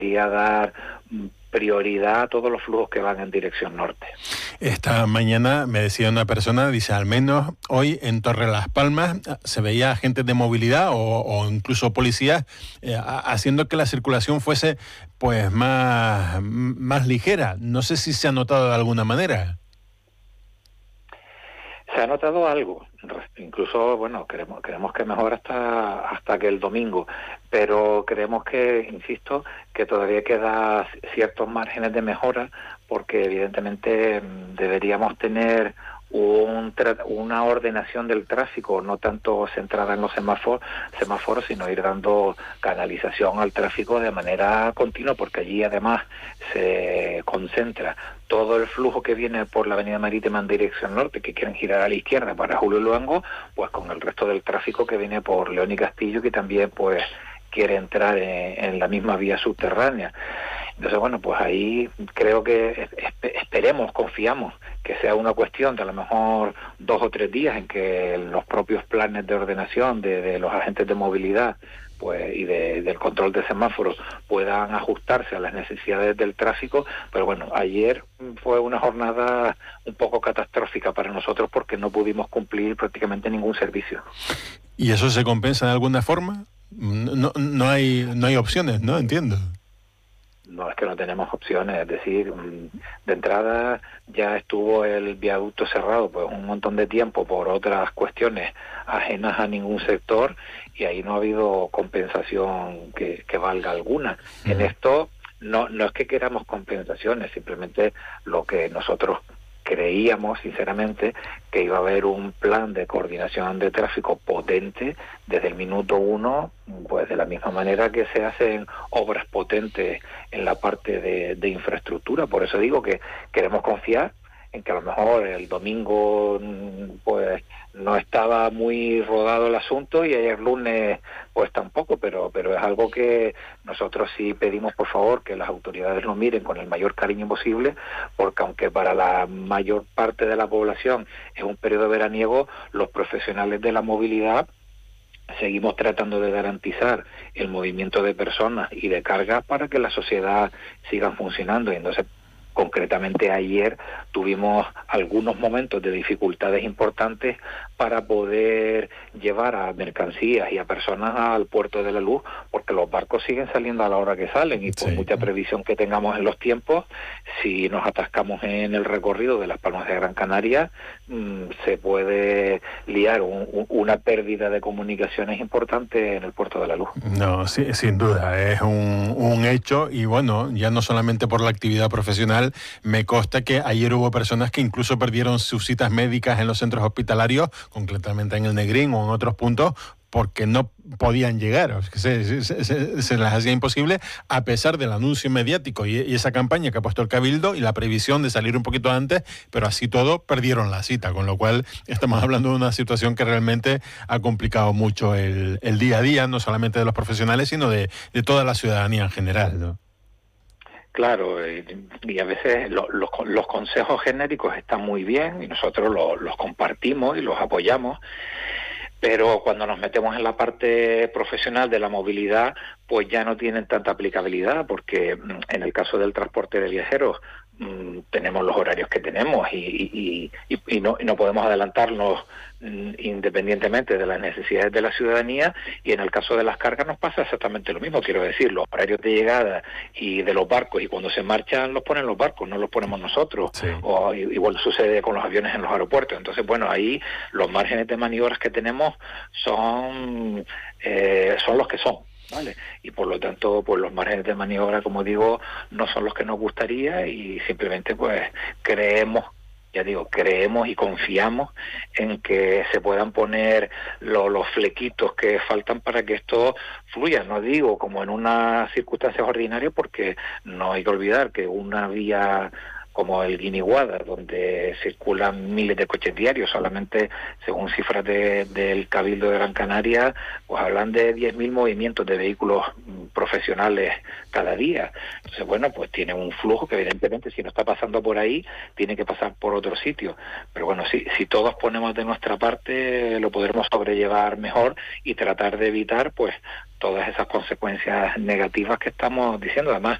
dar prioridad a todos los flujos que van en dirección norte. Esta mañana me decía una persona, dice, al menos hoy en Torre Las Palmas se veía agentes de movilidad o incluso policías haciendo que la circulación fuese pues más ligera. No sé si se ha notado de alguna manera. Se ha notado algo, incluso, bueno, creemos que mejor hasta que el domingo, pero creemos que, insisto, que todavía queda ciertos márgenes de mejora, porque evidentemente deberíamos tener una ordenación del tráfico, no tanto centrada en los semáforos, sino ir dando canalización al tráfico de manera continua, porque allí además se concentra todo el flujo que viene por la avenida Marítima en dirección norte, que quieren girar a la izquierda para Julio Luengo, pues con el resto del tráfico que viene por León y Castillo, que también pues quiere entrar en la misma vía subterránea. Entonces, bueno, pues ahí creo que esperemos, confiamos que sea una cuestión de a lo mejor 2 o 3 días en que los propios planes de ordenación de los agentes de movilidad pues y del control de semáforos puedan ajustarse a las necesidades del tráfico, pero bueno, ayer fue una jornada un poco catastrófica para nosotros porque no pudimos cumplir prácticamente ningún servicio. ¿Y eso se compensa de alguna forma? No hay opciones, ¿no? Entiendo. No, es que no tenemos opciones, es decir, de entrada ya estuvo el viaducto cerrado pues un montón de tiempo por otras cuestiones ajenas a ningún sector y ahí no ha habido compensación que valga alguna. En esto no es que queramos compensaciones, simplemente lo que nosotros creíamos sinceramente que iba a haber un plan de coordinación de tráfico potente desde el minuto 1, pues de la misma manera que se hacen obras potentes en la parte de infraestructura. Por eso digo que queremos confiar en que a lo mejor el domingo pues no estaba muy rodado el asunto y ayer lunes pues tampoco, pero es algo que nosotros sí pedimos por favor que las autoridades lo miren con el mayor cariño posible, porque aunque para la mayor parte de la población es un periodo veraniego, los profesionales de la movilidad seguimos tratando de garantizar el movimiento de personas y de cargas para que la sociedad siga funcionando. Y entonces concretamente ayer tuvimos algunos momentos de dificultades importantes para poder llevar a mercancías y a personas al puerto de la Luz, porque los barcos siguen saliendo a la hora que salen y por mucha previsión que tengamos en los tiempos, si nos atascamos en el recorrido de Las Palmas de Gran Canaria, se puede liar una pérdida de comunicaciones importante en el puerto de la Luz. No, sí, sin duda, es un hecho y bueno, ya no solamente por la actividad profesional, me consta que ayer hubo personas que incluso perdieron sus citas médicas en los centros hospitalarios, concretamente en el Negrín o en otros puntos, porque no podían llegar, se les hacía imposible, a pesar del anuncio mediático y esa campaña que ha puesto el Cabildo y la previsión de salir un poquito antes, pero así todo perdieron la cita, con lo cual estamos hablando de una situación que realmente ha complicado mucho el día a día, no solamente de los profesionales, sino de toda la ciudadanía en general, ¿no? Claro, y a veces los consejos genéricos están muy bien y nosotros los compartimos y los apoyamos, pero cuando nos metemos en la parte profesional de la movilidad, pues ya no tienen tanta aplicabilidad, porque en el caso del transporte de viajeros tenemos los horarios que tenemos y no podemos adelantarnos independientemente de las necesidades de la ciudadanía, y en el caso de las cargas nos pasa exactamente lo mismo. Quiero decir, los horarios de llegada y de los barcos, y cuando se marchan los ponen los barcos, no los ponemos nosotros. Sí. O igual sucede con los aviones en los aeropuertos. Entonces, bueno, ahí los márgenes de maniobras que tenemos son los que son, ¿vale? Y por lo tanto, pues los márgenes de maniobra, como digo, no son los que nos gustaría, y simplemente pues creemos y confiamos en que se puedan poner los flequitos que faltan para que esto fluya. No digo como en unas circunstancias ordinarias, porque no hay que olvidar que una vía como el Guiniguada, donde circulan miles de coches diarios. Solamente, según cifras del Cabildo de Gran Canaria, pues hablan de 10.000 movimientos de vehículos profesionales cada día. Entonces, bueno, pues tiene un flujo que evidentemente, si no está pasando por ahí, tiene que pasar por otro sitio. Pero bueno, si todos ponemos de nuestra parte, lo podremos sobrellevar mejor y tratar de evitar pues todas esas consecuencias negativas que estamos diciendo. Además,